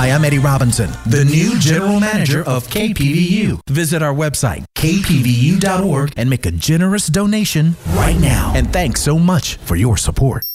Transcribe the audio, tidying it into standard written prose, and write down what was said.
Hi, I'm Eddie Robinson, the new General Manager of KPVU. Visit our website, kpvu.org, and make a generous donation right now. And thanks so much for your support.